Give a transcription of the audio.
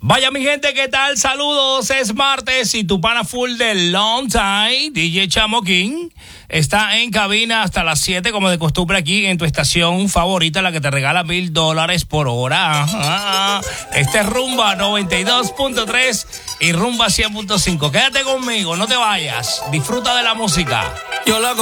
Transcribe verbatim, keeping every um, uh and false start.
Vaya mi gente, ¿qué tal? Saludos, es martes y tu pana full de Long Time, D J Chamo King, está en cabina hasta las siete como de costumbre aquí en tu estación favorita, la que te regala mil dólares por hora. Ah, este es Rumba noventa y dos punto tres y Rumba cien punto cinco. Quédate conmigo, no te vayas, disfruta de la música. Yo la